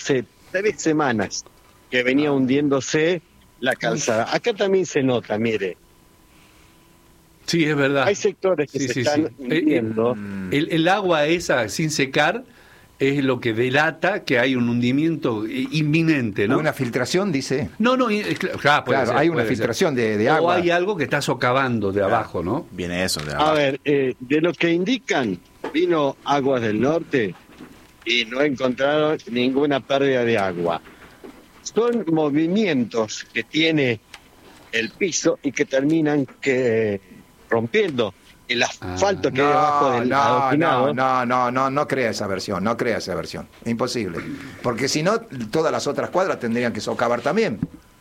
hace 3 semanas que venía hundiéndose la calzada. Acá también se nota, mire. Sí, es verdad. Hay sectores que se están hundiendo. El agua esa sin secar es lo que delata que hay un hundimiento inminente, ¿no? Una filtración, dice. No, claro, hay una filtración de agua. O hay algo que está socavando de abajo, ¿no? Viene eso de abajo. A ver, de lo que indican, vino Aguas del Norte y no encontraron ninguna pérdida de agua. Son movimientos que tiene el piso y que terminan rompiendo el asfalto que hay abajo del adoquinado. No crea esa versión, imposible. Porque si no, todas las otras cuadras tendrían que socavar también.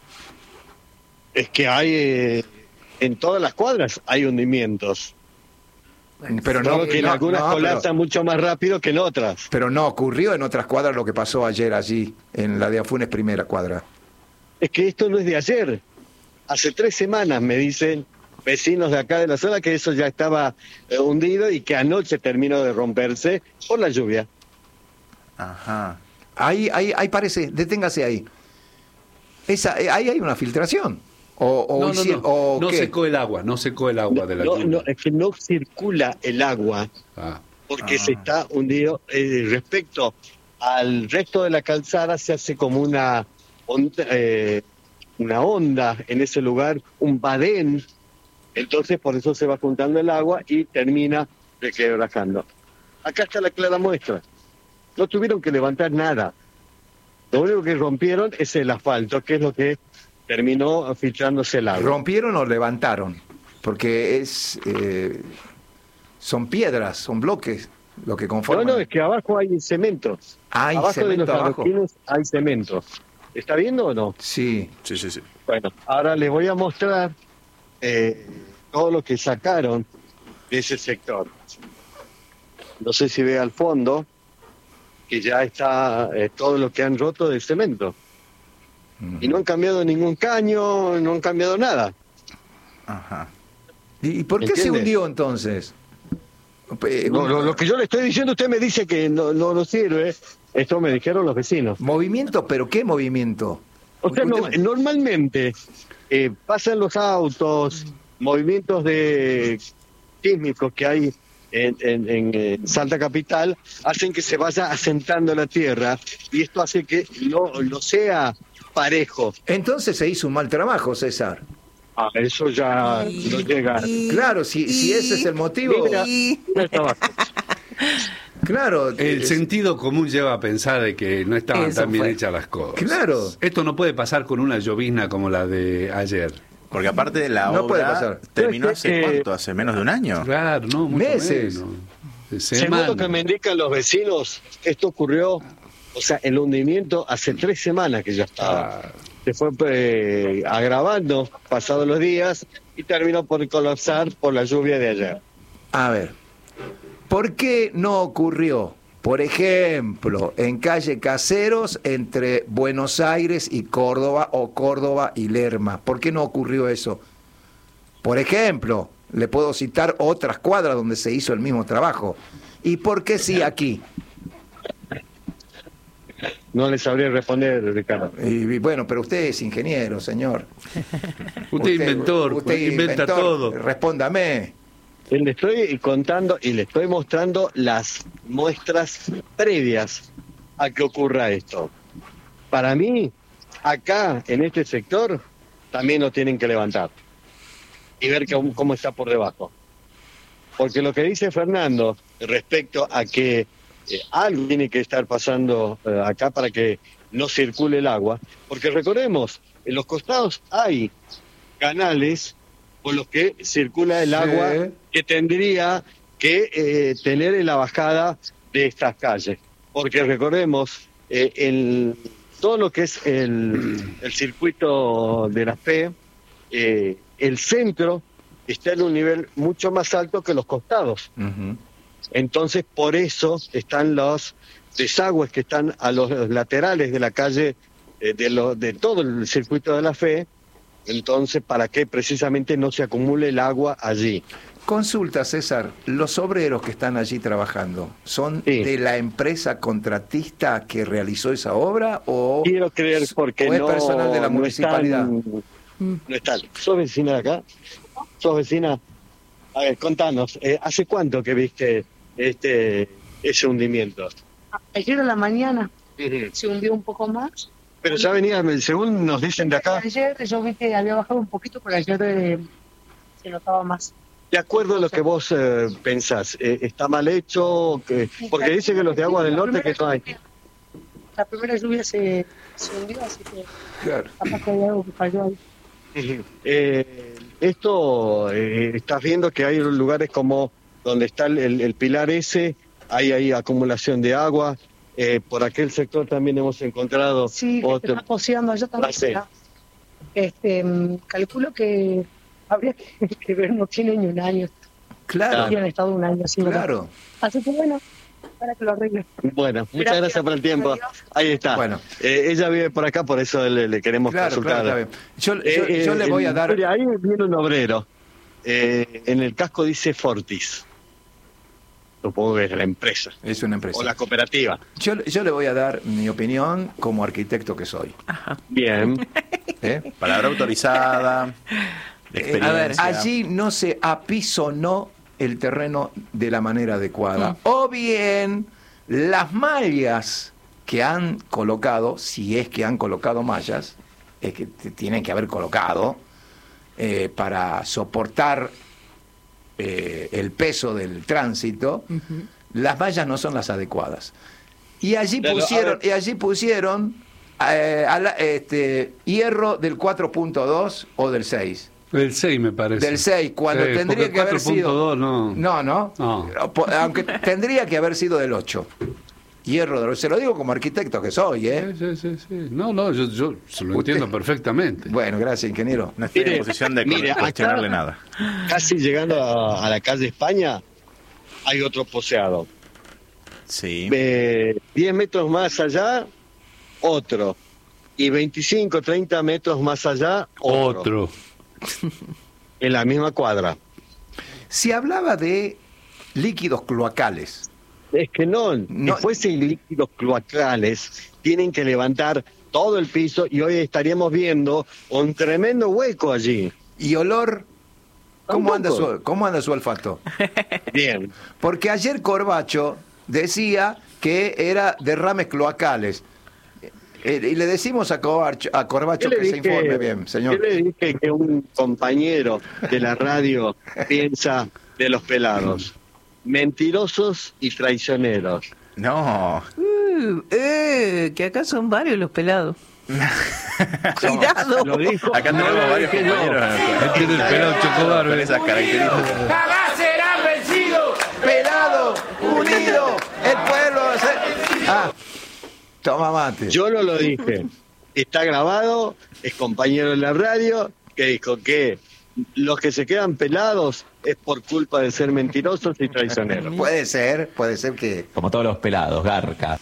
Es que hay, en todas las cuadras hay hundimientos. Pero Solo que en algunas colapsan mucho más rápido que en otras. Pero no ocurrió en otras cuadras lo que pasó ayer allí, en la de Afunes primera cuadra. Es que esto no es de ayer. Hace 3 semanas me dicen vecinos de acá de la zona que eso ya estaba hundido y que anoche terminó de romperse por la lluvia. Ajá. Ahí parece, deténgase ahí. Ahí hay una filtración. No secó el agua de la lluvia. No, es que no circula el agua porque se está hundido. Respecto al resto de la calzada se hace como una onda en ese lugar, un badén. Entonces por eso se va juntando el agua y termina requebrajando. Acá está la clara muestra. No tuvieron que levantar nada. Lo único que rompieron es el asfalto, que es lo que terminó filtrándose el agua. ¿Rompieron o levantaron? Porque son piedras, son bloques lo que conforman. No, es que abajo hay cemento. Hay abajo cemento de los abajo. adoquines hay cemento. ¿Está viendo o no? Sí. Bueno, ahora les voy a mostrar todo lo que sacaron de ese sector. No sé si ve al fondo que ya está todo lo que han roto de cemento. Y no han cambiado ningún caño, no han cambiado nada. Ajá. ¿Y por qué se hundió entonces? Lo que yo le estoy diciendo, usted me dice que no sirve. Esto me dijeron los vecinos. ¿Movimiento? ¿Pero qué movimiento? O sea, normalmente pasan los autos, movimientos sísmicos que hay en Salta Capital, hacen que se vaya asentando la tierra y esto hace que no sea parejo. Entonces se hizo un mal trabajo, César. Eso ya no llega. Claro, si ese es el motivo. Claro. El sentido común lleva a pensar de que no estaban tan bien hechas las cosas. Claro. Esto no puede pasar con una llovizna como la de ayer. Porque aparte la obra terminó hace ¿cuánto? ¿Hace menos de un año? Claro, no, mucho meses. Según lo que me indican los vecinos, esto ocurrió, o sea, el hundimiento hace 3 semanas que ya estaba. Se fue agravando pasados los días y terminó por colapsar por la lluvia de ayer. A ver, ¿por qué no ocurrió, por ejemplo, en calle Caseros entre Buenos Aires y Córdoba o Córdoba y Lerma? ¿Por qué no ocurrió eso? Por ejemplo, le puedo citar otras cuadras donde se hizo el mismo trabajo. ¿Y por qué sí aquí? No les sabría responder, Ricardo. Y bueno, pero usted es ingeniero, señor. Usted inventor, usted inventa todo. Respóndame. Le estoy contando y le estoy mostrando las muestras previas a que ocurra esto. Para mí, acá, en este sector, también lo tienen que levantar y ver cómo está por debajo. Porque lo que dice Fernando respecto a que algo tiene que estar pasando acá para que no circule el agua, porque recordemos, en los costados hay canales por los que circula el agua que tendría que tener en la bajada de estas calles. Porque recordemos, todo lo que es el circuito de la fe, el centro está en un nivel mucho más alto que los costados. Uh-huh. Entonces, por eso están los desagües que están a los laterales de la calle, de todo el circuito de la fe. Entonces, para que precisamente no se acumule el agua allí. Consulta, César, ¿los obreros que están allí trabajando son de la empresa contratista que realizó esa obra o, quiero creer porque o es personal de la municipalidad? No están. ¿Sos vecina de acá? ¿Sos vecina? A ver, contanos, ¿hace cuánto que viste ese hundimiento? Ayer a la mañana se hundió un poco más. Pero ya venía, según nos dicen de acá. Ayer yo vi que había bajado un poquito, pero ayer se notaba más. De acuerdo a lo que vos pensás, ¿está mal hecho? Porque dice que los de Agua del Norte que no hay. La primera lluvia se hundió, así que Claro. capaz que hay algo que falló ahí. Esto, estás viendo que hay lugares como donde está el pilar ese, hay acumulación de agua. Por aquel sector también hemos encontrado Sí, que se está poseando allá también. Calculo que habría que ver, no tiene ni un año. Claro. Tienen estado un año así. Claro. Así que bueno, para que lo arregle. Bueno, muchas gracias por el tiempo. Ahí está. Bueno. Ella vive por acá, por eso le queremos consultar. Claro, yo le voy a dar... Mira, ahí viene un obrero. En el casco dice Fortis. Supongo que es la empresa. Es una empresa. O la cooperativa. Yo le voy a dar mi opinión como arquitecto que soy. Ajá. Bien. Palabra autorizada, de experiencia. A ver, allí no se apisonó el terreno de la manera adecuada. O bien, las mallas que han colocado, si es que han colocado mallas, es que tienen que haber colocado para soportar el peso del tránsito, las mallas no son las adecuadas. Y allí pusieron hierro del 4.2 o del 6. Del 6 me parece. Del 6, cuando Sí, tendría porque que haber sido... 4.2 no. No. Aunque tendría que haber sido del 8. Hierro, se lo digo como arquitecto que soy, ¿eh? Sí. No, yo se lo entiendo perfectamente. Bueno, gracias, ingeniero. No estoy en posición de cuestionarle nada. Casi llegando a la calle España, hay otro poseado. Sí. 10 metros más allá, otro. Y 25, 30 metros más allá, otro. En la misma cuadra. Se hablaba de líquidos cloacales. Es que no, si fuesen líquidos cloacales, tienen que levantar todo el piso y hoy estaríamos viendo un tremendo hueco allí. ¿Y olor? ¿Cómo anda su olfato? Bien. Porque ayer Corbacho decía que era derrames cloacales. Y le decimos a Corbacho que se informe bien, señor. Yo le dije que un compañero de la radio piensa de los pelados. Mentirosos y traicioneros. No. Que acá son varios los pelados. Cuidado. Lo dijo. Acá tenemos varios compañeros. Tiene el pelado Chocobar, con esas características. ¡Jamás serán vencidos! ¡Pelado! ¡Unido! ¡El pueblo! Toma mate. Yo no lo dije. Está grabado, es compañero de la radio, que dijo que los que se quedan pelados es por culpa de ser mentirosos y traicioneros. Puede ser que... Como todos los pelados, garca.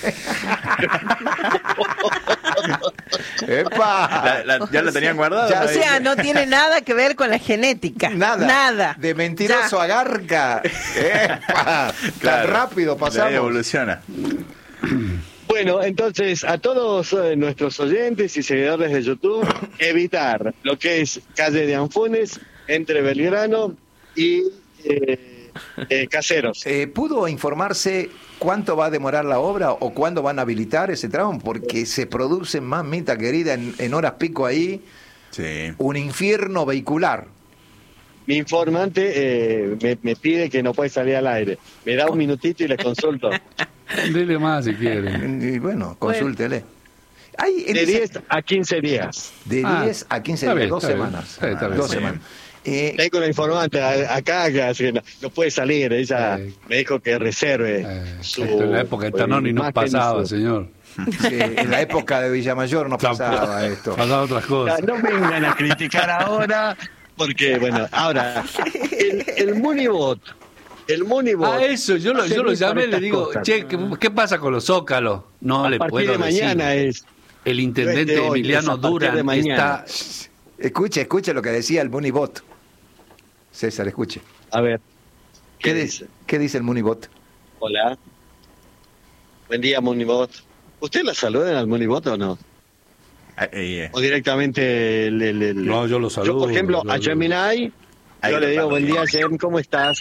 ¡Epa! ¿Ya la tenían guardada? O sea, no tiene nada que ver con la genética. Nada. De mentiroso a garca. ¡Epa! Tan rápido pasamos. Evoluciona. Bueno, entonces, a todos nuestros oyentes y seguidores de YouTube, evitar lo que es calle de Anfunes, entre Belgrano y Caseros. ¿Pudo informarse cuánto va a demorar la obra o cuándo van a habilitar ese tramo? Porque se produce, mamita querida, en horas pico ahí, un infierno vehicular. Mi informante me pide que no puede salir al aire. Me da un minutito y les consulto. Dele más si quiere. Y bueno, consúltele. De 10 a 15 días. De 10 a 15 días, 2 semanas. Está bien. 2 semanas. Tengo una informante acá que no puede salir. Ella me dijo que reserve su... En la época de Tanoni no pasaba, señor. Sí, en la época de Villamayor no pasaba esto. Pasaban otras cosas. No vengan a criticar ahora, porque, bueno, ahora, el Munibot. Eso, yo lo llamé y le digo, cosas, che, ¿qué pasa con los zócalos? No le puedo decir. Mañana es... El intendente hoy, Emiliano Durán está... Escuche lo que decía el Munibot. César, escuche. A ver. ¿Qué dice el Munibot? Hola. Buen día, Munibot. ¿Usted la saludan al Munibot o no? O directamente No, yo lo saludo. Yo, por ejemplo, a Gemini, yo le digo, buen día, Gem, ¿cómo estás?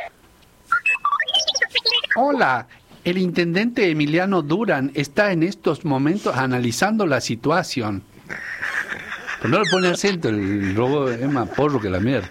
Hola, el intendente Emiliano Durán está en estos momentos analizando la situación. Pero no le pone acento, el robot es más porro que la mierda.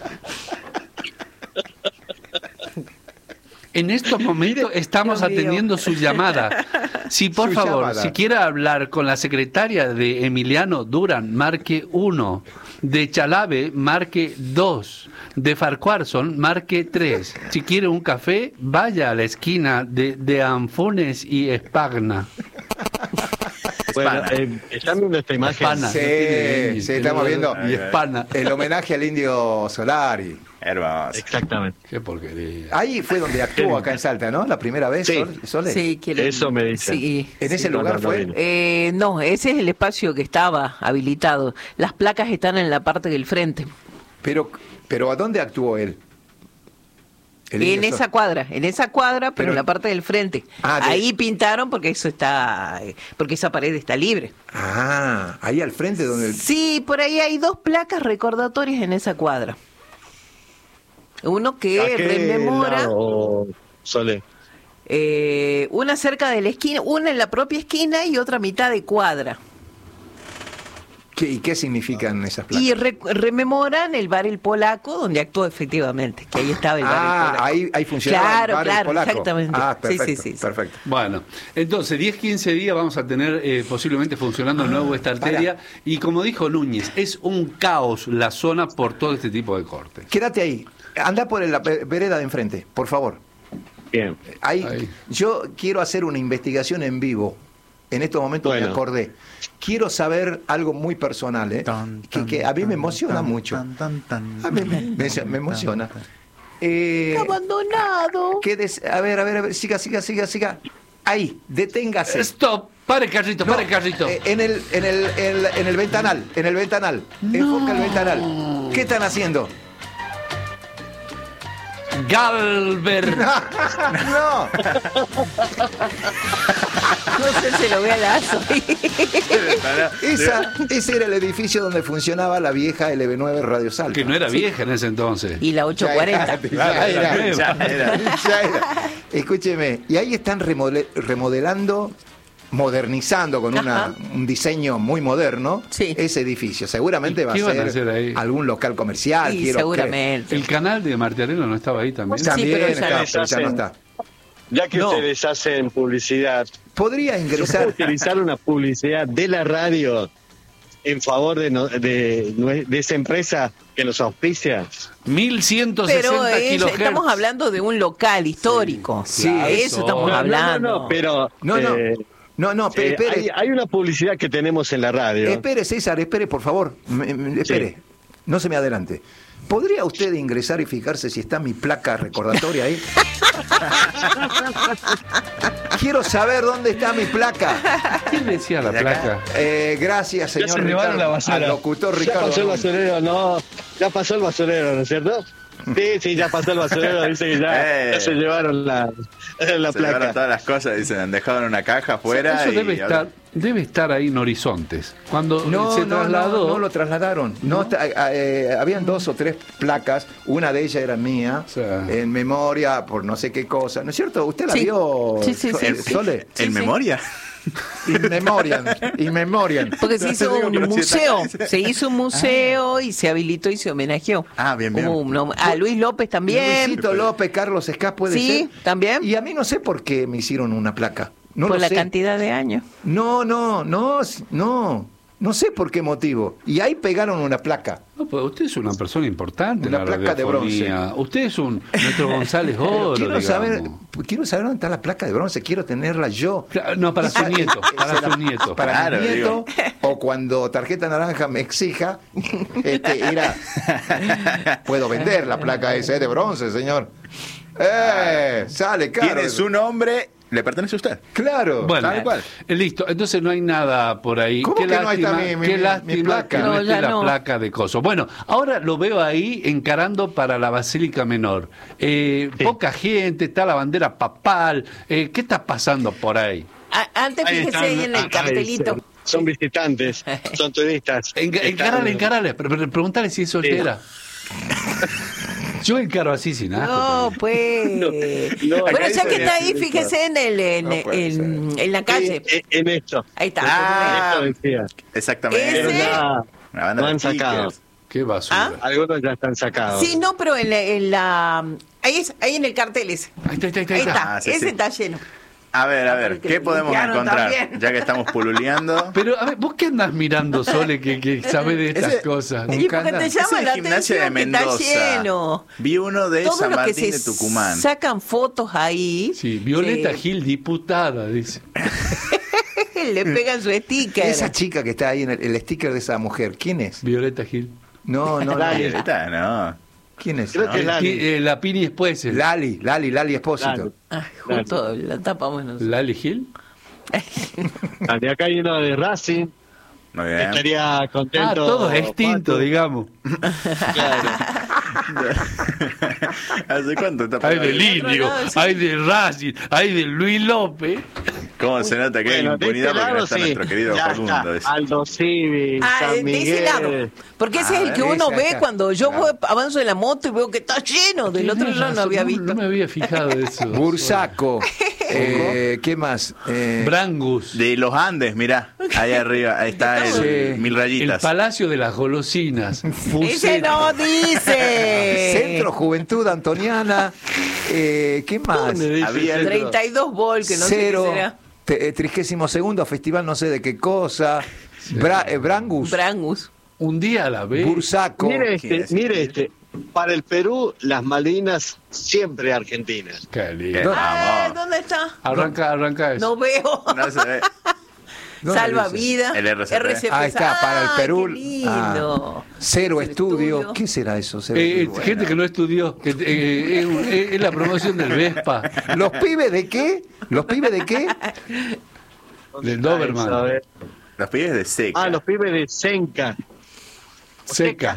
En estos momentos estamos atendiendo su llamada. Si por favor, si quiere hablar con la secretaria de Emiliano Durán, marque 1. De Chalave, marque 2. De Farquharson, marque 3. Si quiere un café, vaya a la esquina de Anfunes y Espagna. Bueno, ¿están viendo esta imagen? Espana, Sí, estamos viendo el homenaje al Indio Solari. Hermoso. Exactamente. Qué porquería. Ahí fue donde actuó acá en Salta, ¿no? La primera vez, Sí. Sole. Sí, Eso me dicen. Sí. ¿En ese lugar fue? No, ese es el espacio que estaba habilitado. Las placas están en la parte del frente. Pero ¿a dónde actuó él? En esa cuadra, pero en la parte del frente. Ahí pintaron porque esa pared está libre. Ah, ahí al frente donde... Sí, por ahí hay 2 placas recordatorias en esa cuadra. Uno que rememora... Sole. Una cerca de la esquina, una en la propia esquina y otra mitad de cuadra. ¿Y qué significan esas placas? Y rememoran el bar El Polaco, donde actuó efectivamente, que ahí estaba el bar El Polaco. Ahí funcionaba el bar El Polaco. Exactamente. Perfecto, sí. Perfecto. Bueno, entonces 10-15 días vamos a tener posiblemente funcionando el nuevo esta arteria. Y como dijo Núñez, es un caos la zona por todo este tipo de cortes. Quédate ahí. Anda por la vereda de enfrente, por favor. Bien. Ahí. Yo quiero hacer una investigación en vivo. En estos momentos me acordé. Quiero saber algo muy personal, que a mí me emociona mucho. A mí me emociona. Abandonado. A ver, siga. Ahí, deténgase. Stop, pare carrito. En el ventanal, enfoca el ventanal. ¿Qué están haciendo? Galver. No. No sé si lo ve a Lazo. Ese era el edificio donde funcionaba la vieja LB9 Radio Salta. Que no era vieja en ese entonces. Y la 840. Ya era. Escúcheme, y ahí están remodelando, modernizando con un diseño muy moderno ese edificio. Seguramente va a ser algún local comercial. Sí, seguramente. El canal de Martiareno no estaba ahí también. También pero ya no está. Ya que ustedes hacen publicidad, podría ingresar. Utilizar una publicidad de la radio en favor de esa empresa que nos auspicia. 1160 kilohertz. Estamos hablando de un local histórico. Sí, eso estamos hablando. No, espere. Hay una publicidad que tenemos en la radio. Espere, César, por favor. Espere. Sí. No se me adelante. ¿Podría usted ingresar y fijarse si está mi placa recordatoria ahí? Quiero saber dónde está mi placa. ¿Quién decía la placa? Gracias, señor. Ya se llevaron la basura. Al locutor Ricardo. Ya pasó el basurero, ¿no? Ya pasó el basurero, ¿no es cierto? Sí, ya pasó el basurero. Dice que ya se llevaron la placa. Llevaron todas las cosas, dicen, han dejado en una caja afuera. Eso debe estar ahí en Horizontes. Cuando se trasladó. No lo trasladaron. Habían 2 o 3 placas. Una de ellas era mía, en memoria por no sé qué cosa. ¿No es cierto? ¿Usted la vio, Sole? ¿En memoria? In memoriam. Porque se hizo un museo. Se hizo un museo y se habilitó y se homenajeó. Bien. A Luis López también. Luisito López, Carlos Escaz, puede ser. Sí, también. Y a mí no sé por qué me hicieron una placa. Por la cantidad de años. No sé por qué motivo. Y ahí pegaron una placa. No, pues usted es una persona importante. Una placa de bronce. Usted es nuestro González Oro. Quiero saber dónde está la placa de bronce. Quiero tenerla yo. No, para su nieto. Para mi nieto. O cuando Tarjeta Naranja me exija, puedo vender la placa esa de bronce, señor. Sale caro. Tiene su nombre. le pertenece a usted. Claro. Bueno, listo. Entonces no hay nada por ahí. ¿Cómo qué que lástima, no está qué lástima placa? que no esté la placa de coso. Bueno, ahora lo veo ahí encarando para la Basílica Menor. Poca gente, está la bandera papal. ¿Qué está pasando por ahí? Antes fíjese ahí en el cartelito. Son visitantes, son turistas. Encárale. Preguntale si es soltera. Yo encaro así sin nada. No, pues. Bueno, ya que está ahí, fíjese en la calle. En esto. Ahí está. Exactamente. Lo han sacado. Qué basura. Algunos ya están sacados. Sí, no, pero en la... Ahí en el cartel ese. Ahí está. Ese está lleno. A ver, ¿qué podemos encontrar? También. Ya que estamos pululeando. Pero, a ver, ¿vos qué andás mirando, Sole, que sabe de estas cosas? Y porque te llama la atención que está lleno. Vi uno de Todo San lo que Martín de Tucumán. Sacan fotos ahí. Sí, Violeta Gil, diputada, dice. Le pegan su sticker. Esa chica que está ahí en el sticker de esa mujer, ¿quién es? Violeta Gil. No, Violeta, no. ¿Quién es? Creo que es Lali. La Pini Espósito. Lali Espósito. Justo la tapamos nosotros. ¿Lali Gil? De acá hay uno de Racing. Muy bien. Estaría contento. Todo es extinto, digamos. Claro. ¿Hace cuánto está Hay del Índigo, hay de Racing, hay de Luis López. ¿Cómo se nota que hay impunidad porque no está nuestro querido Facundo? Aldo Civi, San de ese lado. Miguel. Porque ese es el que uno ve cuando yo avanzo en la moto y veo que está lleno. Del otro lado no había visto. No me había fijado de eso. Bursaco. ¿Qué más? Brangus. De los Andes, mirá. Ahí arriba, ahí está el Mil Rayitas. El Palacio de las Golosinas. Ese no dice. Centro Juventud Antoniana. ¿Qué más? Había 32 Vol, que no Cero, sé qué será. 32º festival no sé de qué cosa. Brangus. Un día a la vez. Bursaco. Mire este. Para el Perú, las Malvinas siempre argentinas. Qué lindo. ¿Dónde está? Arranca eso. No veo. No se ve. Salvavidas. El RCP. Ahí está, para el Perú. Qué lindo. Cero estudio. ¿Qué será eso? Gente que no estudió. Es la promoción del Vespa. ¿Los pibes de qué? Del Doberman. Los pibes de Seca. Los pibes de Senca. Seca.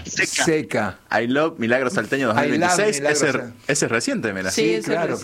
I Love Milagro Salteño 2026. Ese es reciente, mira. Sí, claro.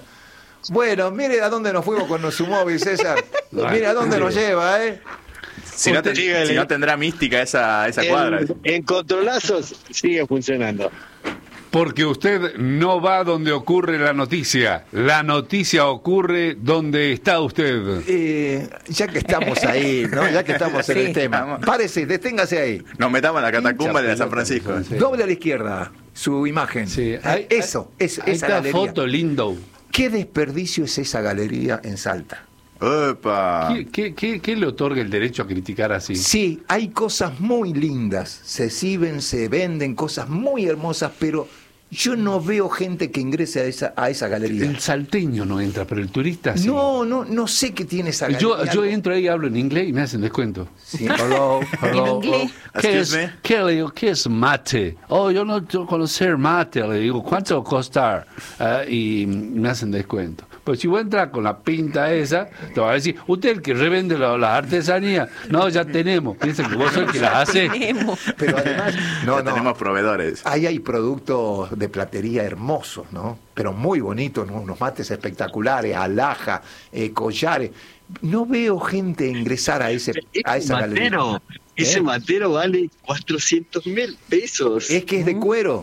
Bueno, mire a dónde nos fuimos con su móvil, César. Mire a dónde nos lleva, Si no tendrá mística esa cuadra. En controlazos sigue funcionando. Porque usted no va donde ocurre la noticia. La noticia ocurre donde está usted. Ya que estamos ahí, ¿no? Ya que estamos en el tema. Párese, deténgase ahí. Nos metamos en la catacumba de San Francisco. Doble a la izquierda, su imagen. Sí. Esa esta galería. Foto lindo. ¿Qué desperdicio es esa galería en Salta? ¡Opa! ¿Qué le otorga el derecho a criticar así? Sí, hay cosas muy lindas, se exhiben, se venden cosas muy hermosas, pero yo no veo gente que ingrese a esa galería. El salteño no entra, pero el turista sí. No sé qué tiene esa galería. Yo entro ahí, hablo en inglés y me hacen descuento. Sí, hello. ¿En inglés? ¿Qué le digo? ¿Qué es mate? Yo no quiero conocer mate. Le digo, ¿cuánto costar? Y me hacen descuento. Pues si vos entras con la pinta esa, te va a decir, usted el que revende las artesanías. No, ya tenemos. Piensa que vos sos el que las hace. Pero además, tenemos proveedores. Ahí hay productos de platería hermosos, ¿no? Pero muy bonitos, ¿no? Unos mates espectaculares, alhaja, collares. No veo gente ingresar a esa galería. Ese matero vale 400.000 pesos. Es que es de cuero.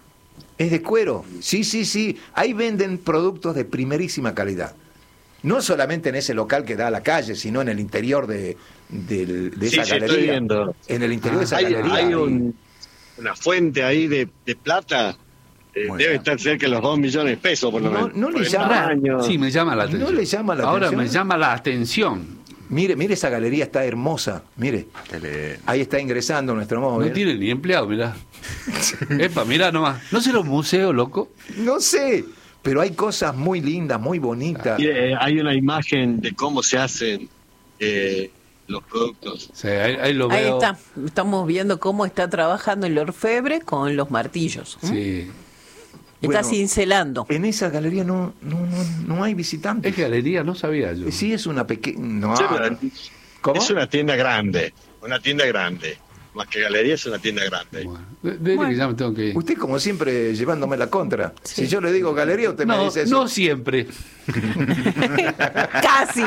Es de cuero. Sí. Ahí venden productos de primerísima calidad. No solamente en ese local que da a la calle, sino en el interior de esa galería. Estoy viendo. En el interior de esa galería. Hay una fuente ahí de plata. Debe estar cerca de los 2 millones de pesos, por lo menos. No le llama. Sí, me llama la atención. No le llama la atención. atención. Me llama la atención. Mire, esa galería está hermosa. Mire. Ahí está ingresando nuestro móvil. No tiene ni empleado, mirá. Epa, mirá nomás. ¿No será un museo, loco? No sé, pero hay cosas muy lindas, muy bonitas. Hay una imagen de cómo se hacen los productos. Sí, ahí lo veo. Ahí está. Estamos viendo cómo está trabajando el orfebre con los martillos. Sí. Está cincelando. En esa galería no hay visitantes. ¿Es galería? No sabía yo. Sí, es una pequeña... ¿Cómo? Es una tienda grande. Más que galería, es una tienda grande. Que ya me tengo que ir. Usted, como siempre, llevándome la contra. Sí. Si yo le digo galería, usted me dice eso. No siempre. Casi.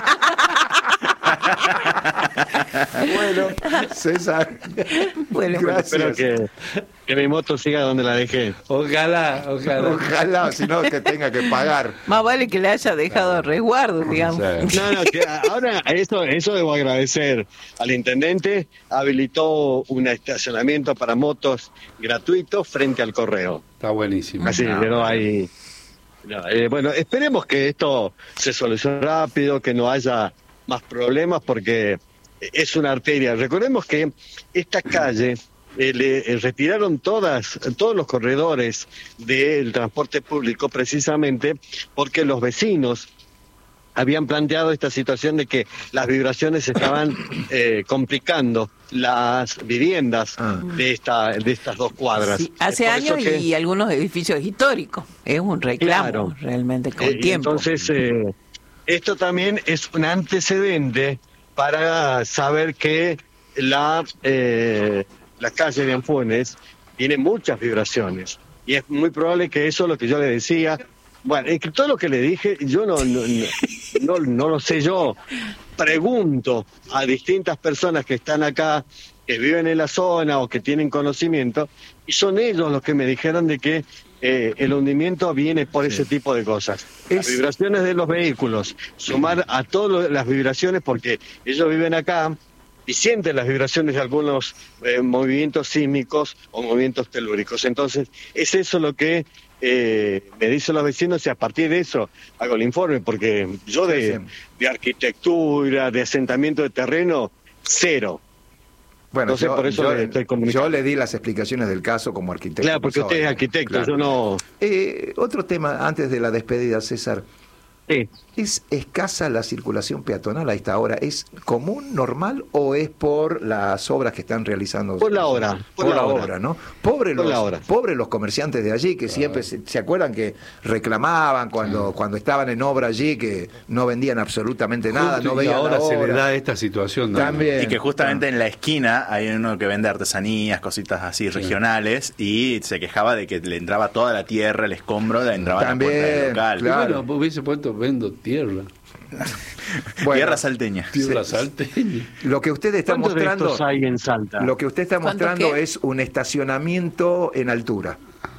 Bueno, César. Bueno, gracias. Espero que mi moto siga donde la dejé. Ojalá, si no, que tenga que pagar. Más vale que le haya dejado resguardo, digamos. No, que ahora eso debo agradecer al intendente. Habilitó un estacionamiento para motos gratuito frente al correo. Está buenísimo. Así quedó ahí. Bueno, esperemos que esto se solucione rápido, que no haya más problemas, porque es una arteria. Recordemos que esta calle le retiraron todos los corredores del transporte público precisamente porque los vecinos habían planteado esta situación de que las vibraciones estaban complicando las viviendas de estas 2 cuadras. Sí, hace años y algunos edificios históricos. Es un reclamo realmente con tiempo. Entonces, esto también es un antecedente para saber que la calle de Anfunes tiene muchas vibraciones. Y es muy probable que eso es lo que yo le decía. Bueno, es que todo lo que le dije, yo no lo sé yo. Pregunto a distintas personas que están acá, que viven en la zona o que tienen conocimiento, y son ellos los que me dijeron de que el hundimiento viene por ese tipo de cosas. Las vibraciones de los vehículos, sumar a todas las vibraciones, porque ellos viven acá y sienten las vibraciones de algunos movimientos sísmicos o movimientos telúricos. Entonces, es eso lo que me dicen los vecinos, y a partir de eso hago el informe, porque yo de arquitectura, de asentamiento de terreno, cero. Bueno, entonces, por eso estoy comunicando. Yo le di las explicaciones del caso como arquitecto. Claro, porque usted es arquitecto, claro. Yo no... Otro tema, antes de la despedida, César. Sí. ¿Es escasa la circulación peatonal a esta hora? ¿Es común, normal, o es por las obras que están realizando? Por la hora. Por la hora, ¿no? Pobre los comerciantes de allí, que siempre se acuerdan que reclamaban cuando estaban en obra allí, que no vendían absolutamente nada. Justo, no veían y ahora la obra. se le da esta situación, ¿no? También. Y que justamente en la esquina hay uno que vende artesanías, cositas así regionales, y se quejaba de que le entraba toda la tierra, el escombro, le entraba también, la puerta del local. Claro. Bueno, hubiese puesto vendo tierra. Bueno, tierra salteña. Tierra salteña. Lo que usted está mostrando, de estos hay en Salta? Lo que usted está mostrando es un estacionamiento en altura.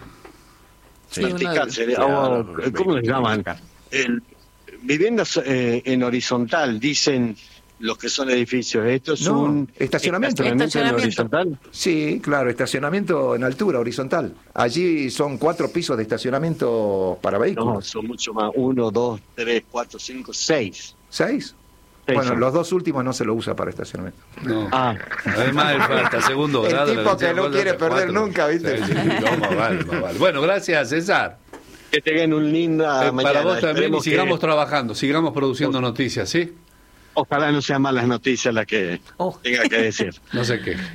Sí, vertical, ¿cómo les llaman? Viviendas en horizontal, dicen los que son edificios. Esto es un estacionamiento en horizontal. Sí, claro, estacionamiento en altura, horizontal. Allí son 4 pisos de estacionamiento para vehículos. No, son mucho más. 1, 2, 3, 4, 5, 6. ¿6? Bueno, los 2 últimos no se lo usa para estacionamiento. No. Además, falta segundo grado. El tipo que no quiere perder nunca, ¿viste? Sí, no, vale. Bueno, gracias, César. Que tengan un linda mañana. Para vos también, y sigamos trabajando, sigamos produciendo noticias, ¿sí? Ojalá no sean malas noticias las que tenga que decir. No sé qué.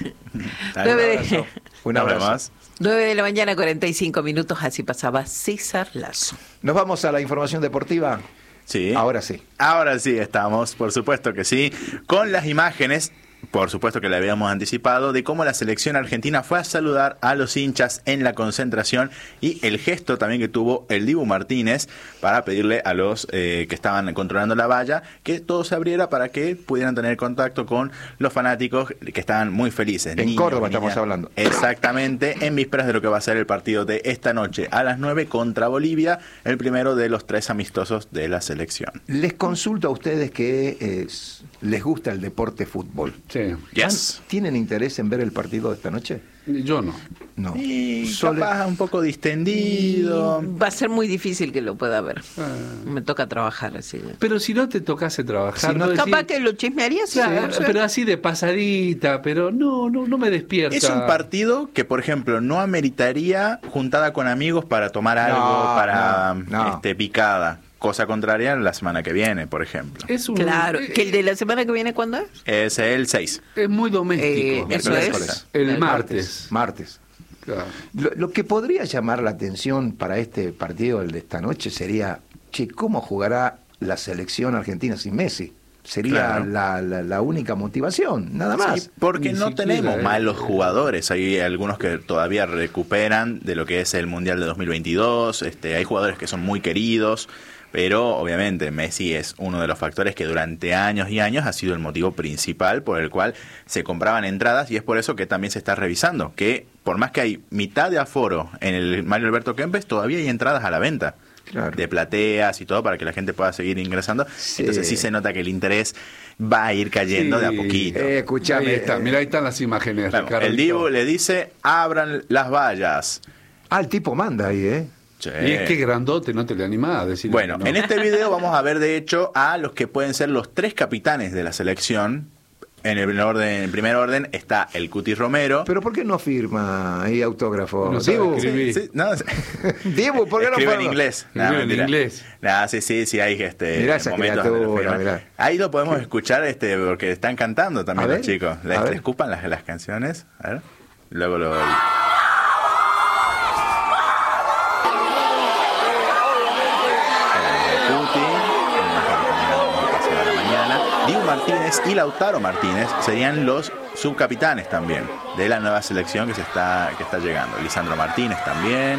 Un abrazo más. 9 de la mañana, 45 minutos, así pasaba César Lazo. Nos vamos a la información deportiva. Sí. Ahora sí. Ahora sí estamos, por supuesto que sí, con las imágenes, por supuesto que le habíamos anticipado, de cómo la selección argentina fue a saludar a los hinchas en la concentración, y el gesto también que tuvo el Dibu Martínez para pedirle a los que estaban controlando la valla que todo se abriera para que pudieran tener contacto con los fanáticos que estaban muy felices. En Córdoba estamos hablando. Exactamente, en vísperas de lo que va a ser el partido de esta noche a las 9 contra Bolivia, el primero de los 3 amistosos de la selección. Les consulto a ustedes que les gusta el deporte fútbol. Sí. Yes. ¿Tienen interés en ver el partido de esta noche? Yo no. No. Y capaz un poco distendido. Va a ser muy difícil que lo pueda ver. Me toca trabajar así. Pero si no te tocase trabajar, si no, capaz que lo chismearías. Pero así de pasadita, pero no me despierta. Es un partido que, por ejemplo, no ameritaría juntada con amigos para tomar algo, picada. Cosa contraria la semana que viene, por ejemplo. Claro, que el de la semana que viene, ¿cuándo es? Es el 6. Es muy doméstico. Eso es el martes. Martes. Claro. Lo que podría llamar la atención para este partido, el de esta noche, sería, ¿cómo jugará la selección argentina sin Messi? Sería la única motivación, nada más. Sí, porque no tenemos malos jugadores. Hay algunos que todavía recuperan de lo que es el Mundial de 2022. Hay jugadores que son muy queridos, pero obviamente Messi es uno de los factores que durante años y años ha sido el motivo principal por el cual se compraban entradas, y es por eso que también se está revisando, que por más que hay mitad de aforo en el Mario Alberto Kempes, todavía hay entradas a la venta. Claro. De plateas y todo para que la gente pueda seguir ingresando. Sí. Entonces sí se nota que el interés va a ir cayendo de a poquito. Escuchame, ahí está, mira, ahí están las imágenes. Bueno, el Dibu le dice, abran las vallas. El tipo manda ahí, Sí. Y es que grandote, no te le animás a decir. Bueno, no. En este video vamos a ver de hecho a los que pueden ser los 3 capitanes de la selección. En primer orden está el Cuti Romero. ¿Pero por qué no firma ahí autógrafo? No Dibu, Dibu, ¿por qué no escribe en inglés? Escribe en inglés. Sí, hay mirá esa criatura, mirá. Ahí lo podemos escuchar porque están cantando también los chicos. Les escupan las canciones. A ver. Luego lo... Dibu Martínez y Lautaro Martínez serían los subcapitanes también de la nueva selección que está llegando. Lisandro Martínez también.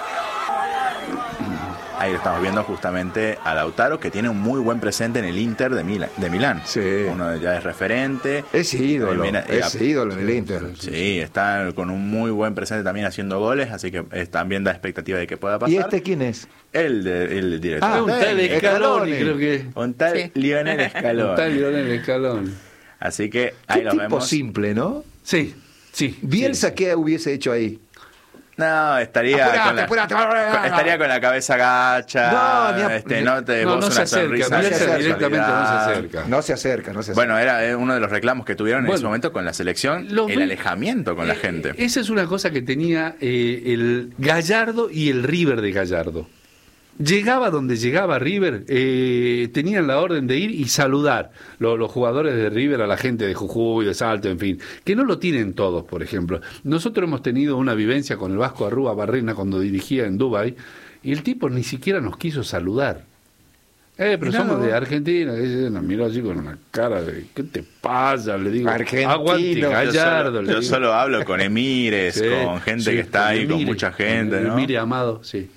Ahí lo estamos viendo justamente a Lautaro, que tiene un muy buen presente en el Inter de Milán. Sí. Uno ya es referente. Es ídolo en el Inter. Sí, está con un muy buen presente también haciendo goles, así que también da expectativa de que pueda pasar. ¿Y este quién es? El director. Un tal Scaloni, creo que. Un tal Lionel Scaloni. Un tal Lionel Scaloni. Así que ahí lo vemos. Tipo simple, ¿no? Sí. Bielsa, ¿qué hubiese hecho ahí? No, estaría con la cabeza gacha. No se acerca. Directamente no se acerca. No se acerca. Bueno, era uno de los reclamos que tuvieron en ese momento con la selección, el alejamiento con la gente. Esa es una cosa que tenía el Gallardo y el River de Gallardo. Llegaba donde llegaba River, tenían la orden de ir y saludar los jugadores de River a la gente de Jujuy, de Salto, en fin, que no lo tienen todos, por ejemplo. Nosotros hemos tenido una vivencia con el Vasco Arrúa Barrena cuando dirigía en Dubái, y el tipo ni siquiera nos quiso saludar. Pero somos de Argentina. Mira así con una cara de ¿qué te pasa? Le digo, aguante Gallardo. Yo solo hablo con emires, con gente que está ahí, con mucha gente, ¿no? Emire Amado, sí.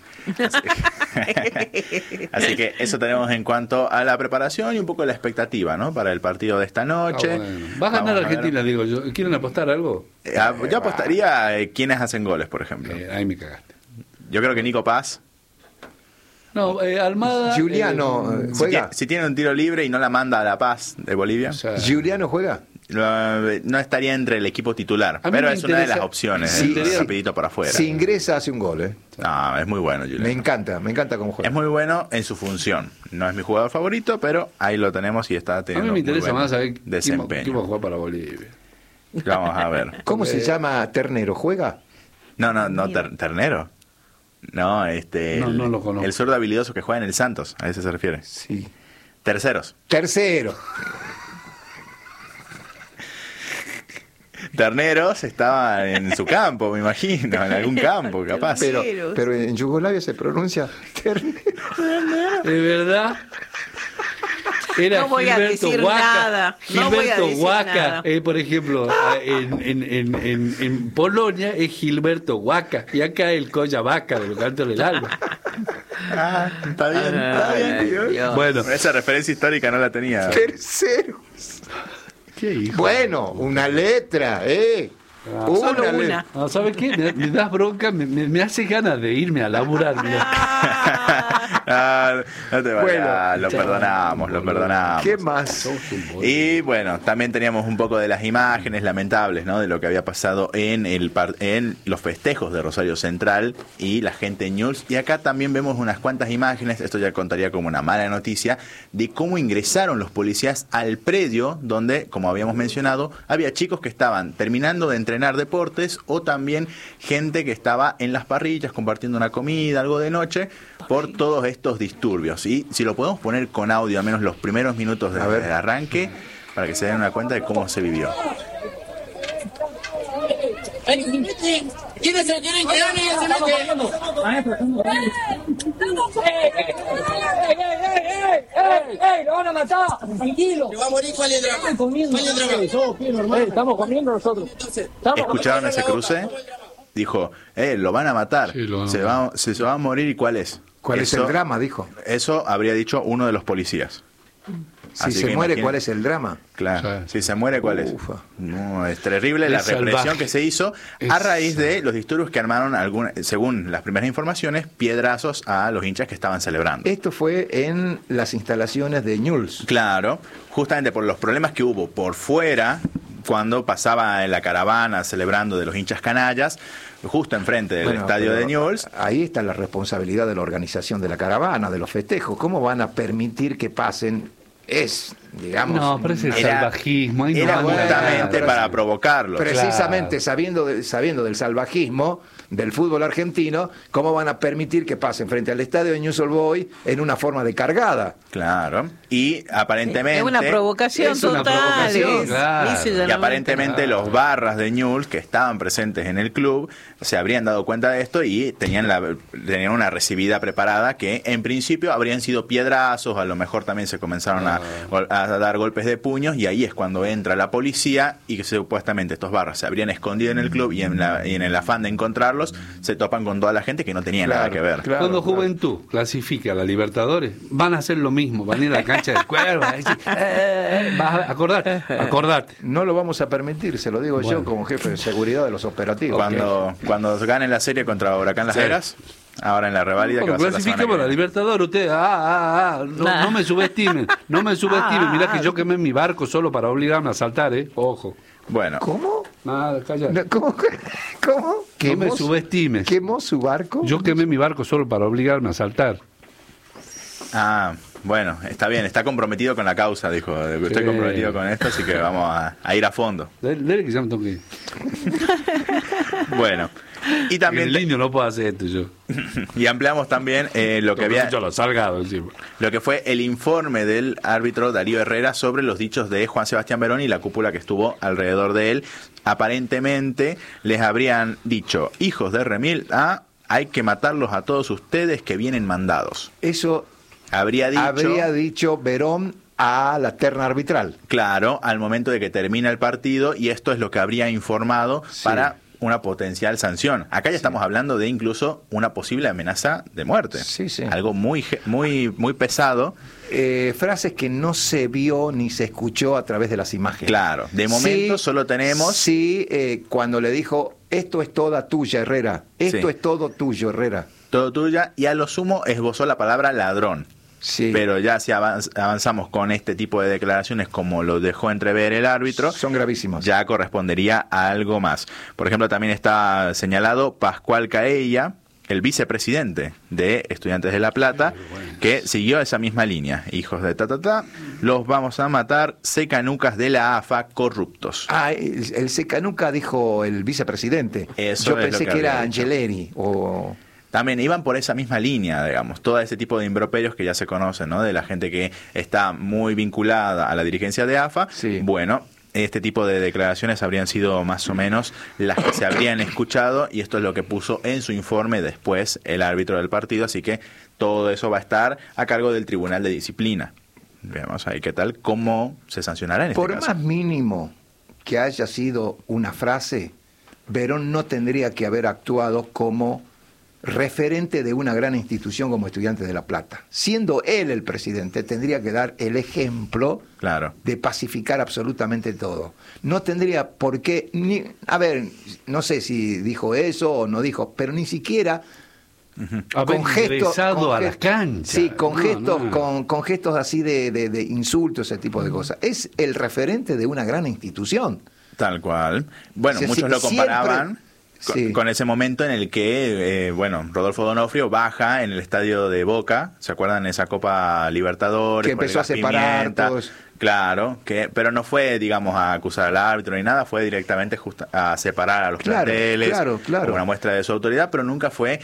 Así que eso tenemos en cuanto a la preparación y un poco la expectativa, ¿no? Para el partido de esta noche. Bueno. Va a ganar Argentina, digo yo. ¿Quieren apostar algo? Yo apostaría quiénes hacen goles, por ejemplo. Ahí me cagaste. Yo creo que Nico Paz. No, Almada. Juliano juega. Si tiene un tiro libre y no la manda a La Paz de Bolivia. O sea, ¿Juliano juega? No estaría entre el equipo titular, pero es una de las opciones. Rapidito por afuera. Si ingresa, hace un gol. No, es muy bueno, Juliano. Me encanta cómo juega. Es muy bueno en su función. No es mi jugador favorito, pero ahí lo tenemos y está teniendo. A mí me interesa más saber desempeño. quién va a jugar para Bolivia. Vamos a ver. ¿Cómo se llama Ternero? ¿Juega? No, Ternero. No, no lo conozco. El zurdo habilidoso que juega en el Santos, a ese se refiere. Sí. Tercero. Terneros estaba en su campo, me imagino, en algún campo, capaz. Pero en Yugoslavia se pronuncia ternero. ¿De verdad? Era no voy Gilberto a decir Huaca. Nada. No Gilberto Huaca, nada. Por ejemplo, en Polonia es Gilberto Huaca y acá el Colla Vaca de los Cantos del Alba. Está bien. Bueno, esa referencia histórica no la tenía. Tercero. ¿Qué hijo? Bueno, una letra, Solo una. No, ¿sabes qué? Me das bronca, me hace ganas de irme a laburar. No te vayas, lo perdonamos. ¿Qué más? Y bueno, también teníamos un poco de las imágenes lamentables, ¿no? De lo que había pasado en los festejos de Rosario Central y la gente en Newell's. Y acá también vemos unas cuantas imágenes, esto ya contaría como una mala noticia, de cómo ingresaron los policías al predio donde, como habíamos mencionado, había chicos que estaban terminando de entrenar deportes o también gente que estaba en las parrillas compartiendo una comida, algo de noche, por todos estos disturbios. Y si lo podemos poner con audio, al menos los primeros minutos del arranque, para que se den una cuenta de cómo se vivió. ¿Quiénes se quieren que gane? ¡Ey! ¡Lo van a matar! ¡Tranquilo! ¿Le va a morir? ¿Cuál es el drama? Estamos comiendo nosotros. ¿Escucharon ese cruce? Dijo, lo van a matar. Sí, se va a morir. ¿Y cuál es? ¿Cuál es el drama? Dijo. Eso habría dicho uno de los policías. Si se muere, ¿cuál es el drama? Claro, si se muere, ¿cuál es? No, es terrible la represión que se hizo a raíz de los disturbios que armaron, según las primeras informaciones, piedrazos a los hinchas que estaban celebrando. Esto fue en las instalaciones de Newell's. Claro, justamente por los problemas que hubo por fuera, cuando pasaba en la caravana celebrando de los hinchas canallas, justo enfrente del estadio de Newell's. Ahí está la responsabilidad de la organización de la caravana, de los festejos. ¿Cómo van a permitir que pasen? Digamos, pero es el salvajismo. Era justamente para provocarlo. Precisamente, sabiendo del salvajismo del fútbol argentino, ¿cómo van a permitir que pasen frente al estadio de Newell's Old Boys en una forma de cargada? Claro. Y aparentemente... Es una provocación total. Y aparentemente los barras de Newell's que estaban presentes en el club se habrían dado cuenta de esto y tenían una recibida preparada que en principio habrían sido piedrazos, a lo mejor también se comenzaron a dar golpes de puños, y ahí es cuando entra la policía y que supuestamente estos barras se habrían escondido en el club y en el afán de encontrarlos se topan con toda la gente que no tenía nada que ver. Cuando Juventud clasifique a la Libertadores, van a hacer lo mismo, van a ir a la cancha del Cuervo a decir, acordate. No lo vamos a permitir, se lo digo yo como jefe de seguridad de los operativos. Cuando ganen la serie contra Huracán Las Heras, ahora en la reválida, que va a ser clasifiquemos la Libertadores, ustedes, no me subestimen, mirá que yo quemé mi barco solo para obligarme a saltar, ojo. Bueno. ¿Cómo? Nada, calla. ¿Cómo? No me subestimes. ¿Quemó su barco? Yo quemé mi barco solo para obligarme a saltar. Bueno, está bien, está comprometido con la causa, dijo. Estoy comprometido con esto, así que vamos a ir a fondo. Dele que ya me tengo que ir. Bueno. Y también el niño no puede hacer esto yo. Y ampliamos también lo que fue el informe del árbitro Darío Herrera sobre los dichos de Juan Sebastián Verón y la cúpula que estuvo alrededor de él. Aparentemente les habrían dicho, hijos de remil, hay que matarlos a todos ustedes que vienen mandados. Eso habría dicho Verón a la terna arbitral. Claro, al momento de que termina el partido, y esto es lo que habría informado para una potencial sanción. Acá ya estamos hablando de incluso una posible amenaza de muerte. Algo muy pesado. Frases que no se vio ni se escuchó a través de las imágenes. Claro, de momento solo tenemos... cuando le dijo, esto es toda tuya, Herrera. Esto es todo tuyo, Herrera. Todo tuya, y a lo sumo esbozó la palabra ladrón. Pero ya si avanzamos con este tipo de declaraciones como lo dejó entrever el árbitro, son gravísimos. Ya correspondería a algo más. Por ejemplo, también está señalado Pascual Caella, el vicepresidente de Estudiantes de La Plata, que siguió esa misma línea. Hijos de los vamos a matar, secanucas de la AFA, corruptos. El secanuca dijo el vicepresidente. Yo pensé que era Angeleri o... También iban por esa misma línea, digamos, todo ese tipo de improperios que ya se conocen, ¿no? De la gente que está muy vinculada a la dirigencia de AFA. Bueno, este tipo de declaraciones habrían sido más o menos las que se habrían escuchado, y esto es lo que puso en su informe después el árbitro del partido, así que todo eso va a estar a cargo del Tribunal de Disciplina. Veamos ahí qué tal, cómo se sancionará en este caso. Por más mínimo que haya sido una frase, Verón no tendría que haber actuado como referente de una gran institución como Estudiantes de La Plata. Siendo él el presidente, tendría que dar el ejemplo de pacificar absolutamente todo. No tendría por qué, no sé si dijo eso o no dijo, pero ni siquiera con gestos a la cancha. Sí, con gestos así de insultos, ese tipo de cosas. Es el referente de una gran institución. Tal cual. Bueno, muchos lo comparaban con ese momento en el que, Rodolfo D'Onofrio baja en el estadio de Boca, ¿se acuerdan? Esa Copa Libertadores. Que empezó a separar todos. Claro, pero no fue, digamos, a acusar al árbitro ni nada, fue directamente a separar a los planteles, como una muestra de su autoridad, pero nunca fue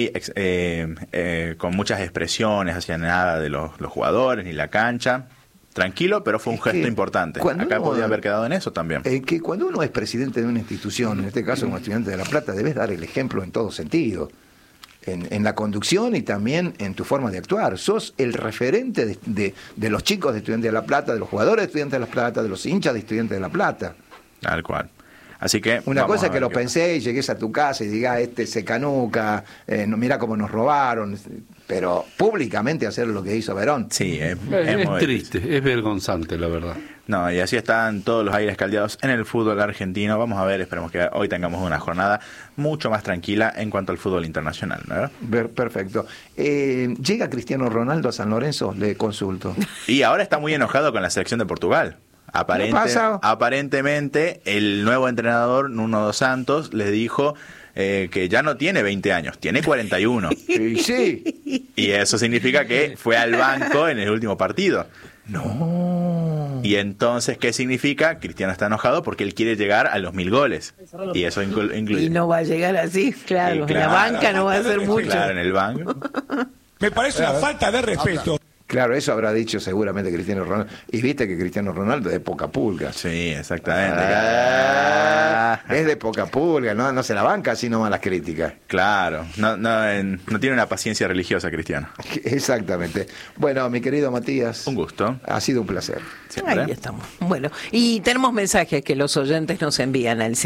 con muchas expresiones hacia nada de los jugadores ni la cancha. tranquilo, pero fue un gesto importante. Acá podía haber quedado en eso también. Que cuando uno es presidente de una institución, en este caso como Estudiantes de La Plata, debes dar el ejemplo en todo sentido. En la conducción y también en tu forma de actuar. Sos el referente de los chicos de Estudiantes de La Plata, de los jugadores de Estudiantes de La Plata, de los hinchas de Estudiantes de La Plata. Tal cual. Así que una cosa es que lo pensé y llegues a tu casa y digas, se canuca, mira cómo nos robaron, pero públicamente hacer lo que hizo Verón. Sí, es triste, es vergonzante, la verdad. No, y así están todos los aires caldeados en el fútbol argentino. Vamos a ver, esperemos que hoy tengamos una jornada mucho más tranquila en cuanto al fútbol internacional, ¿no? Perfecto. ¿Llega Cristiano Ronaldo a San Lorenzo? Le consulto. Y ahora está muy enojado con la selección de Portugal. Aparentemente, el nuevo entrenador, Nuno dos Santos, le dijo que ya no tiene 20 años, tiene 41. Sí. Y eso significa que fue al banco en el último partido. No. Y entonces, ¿qué significa? Cristiano está enojado porque él quiere llegar a los 1000 goles. Y eso incluye. Y no va a llegar así, claro. En la banca no va a ser mucho. Claro, en el banco. Me parece una falta de respeto. Claro, eso habrá dicho seguramente Cristiano Ronaldo. Y viste que Cristiano Ronaldo es de poca pulga. Sí, exactamente. Es de poca pulga, no se la banca así nomás las críticas. Claro, no tiene una paciencia religiosa, Cristiano. Exactamente. Bueno, mi querido Matías. Un gusto. Ha sido un placer. Siempre. Ahí estamos. Bueno, y tenemos mensajes que los oyentes nos envían al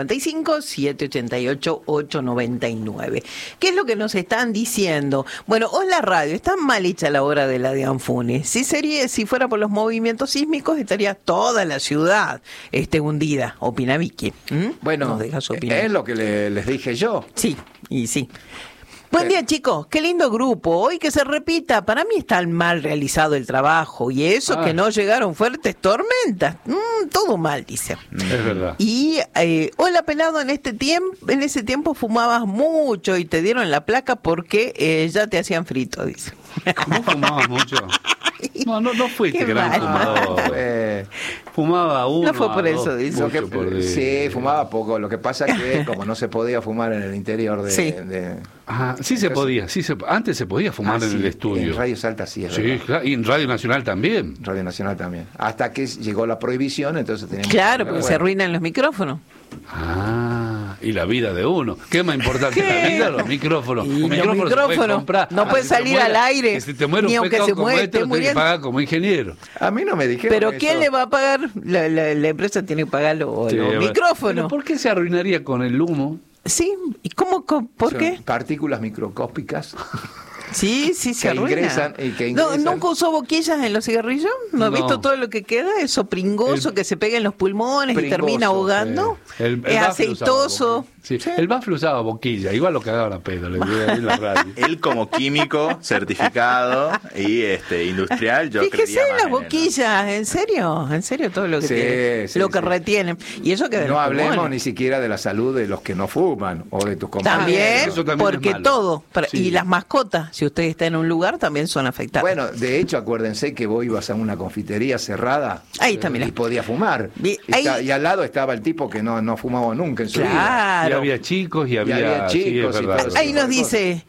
155-788-899. ¿Qué es lo que nos están diciendo? Bueno, hola radio, está mal hecha la obra de la de Anfunes. Si fuera por los movimientos sísmicos, estaría toda la ciudad hundida. Opina Vicky. Bueno, es lo que les dije yo. Sí, y sí. Buen día, chicos. Qué lindo grupo. Hoy que se repita. Para mí está mal realizado el trabajo. Y eso que no llegaron fuertes tormentas. Todo mal, dice. Es verdad. Y hola, pelado, en ese tiempo fumabas mucho y te dieron la placa porque ya te hacían frito, dice. ¿Cómo fumabas mucho? No fuiste gran fumador. Fumaba uno. No fue por eso, dice. Sí, fumaba poco. Lo que pasa es que como no se podía fumar en el interior de... Sí. Sí se podía. Antes se podía fumar en el estudio. En Radio Salta sí. Sí, claro, y en Radio Nacional también. Radio Nacional también. Hasta que llegó la prohibición, entonces teníamos... Claro, porque se arruinan los micrófonos. Y la vida de uno. ¿Qué es más importante? ¿La vida o los micrófonos? Y los micrófonos no puede salir al aire. Que si te muere ni un aunque se muere, lo tenés que pagar como ingeniero. A mí no me dijeron ¿Pero eso. quién le va a pagar? La empresa tiene que pagar los micrófonos. ¿Pero por qué se arruinaría con el humo? Sí, ¿y cómo? ¿Por qué? Partículas microscópicas. Sí, se arruina. Ingresan. ¿Nunca usó boquillas en los cigarrillos? ¿No has visto todo lo que queda? Eso pringoso que se pega en los pulmones y termina ahogando. Es aceitoso. Sí. El Bafle usaba boquilla, igual lo cagaban a pedo. En la radio. Él como químico certificado y industrial, yo fíjese creía en las boquillas, ¿en serio todo lo que tiene, lo que retienen? Y eso que no hablemos ni siquiera de la salud de los que no fuman o de tus compañeros. También porque todo, y las mascotas, si usted está en un lugar, también son afectadas. Bueno, de hecho, acuérdense que vos ibas a una confitería cerrada y podías fumar. Y al lado estaba el tipo que no fumaba nunca en su vida. Y había chicos y había chicos. Ahí nos dice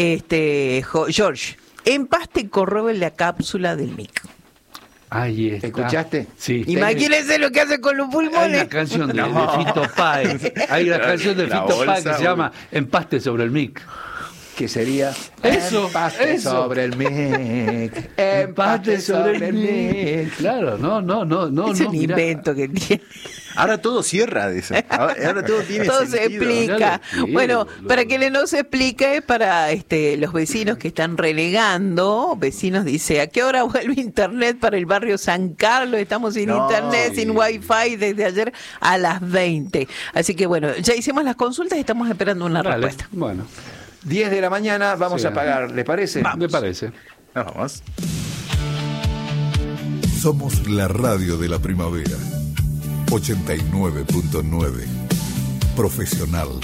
George, en paz te corrobe la cápsula del mic. Ahí está. ¿Escuchaste? Sí. Imagínense lo que hace con los pulmones. Hay una canción de Fito Páez. Hay una canción de Fito Páez que se llama Empaste sobre el mic. Que sería empaste sobre el mic, empaste sobre el mic. Claro, no. Es un invento que tiene. Ahora todo cierra, dice. Ahora todo tiene todo sentido. Se explica. Bueno, para que no se explique, para los vecinos que están renegando, vecinos dice, ¿a qué hora vuelve internet para el barrio San Carlos? Estamos sin internet, sin wifi desde ayer a las 20. Así que bueno, ya hicimos las consultas y estamos esperando una respuesta. Bueno. 10 de la mañana, vamos a pagar, ¿le parece? Me parece. Nos vamos. Somos la radio de la primavera. 89.9. Profesional.